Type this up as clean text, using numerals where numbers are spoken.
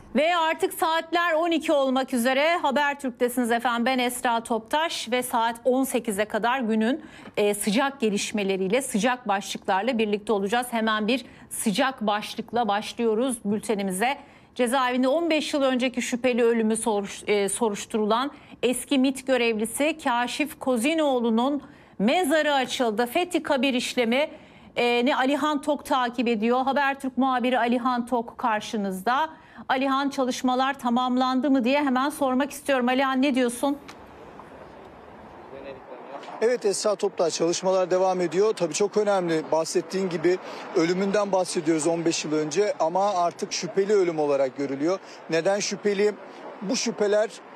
Ve artık saatler 12 olmak üzere Habertürk'tesiniz efendim. Ben Esra Toptaş ve saat 18'e kadar günün sıcak gelişmeleriyle, sıcak başlıklarla birlikte olacağız. Hemen bir sıcak başlıkla başlıyoruz bültenimize. Cezaevinde 15 yıl önceki şüpheli ölümü soruşturulan eski MİT görevlisi Kaşif Kozinoğlu'nun mezarı açıldı. Fethi kabir işlemi Alihan Tok takip ediyor. Habertürk muhabiri Alihan Tok karşınızda. Alihan, çalışmalar tamamlandı mı diye hemen sormak istiyorum. Alihan, ne diyorsun? Evet Esra Toptaş, çalışmalar devam ediyor. Tabii çok önemli, bahsettiğin gibi ölümünden bahsediyoruz 15 yıl önce ama artık şüpheli ölüm olarak görülüyor. Neden şüpheli? Bu şüpheler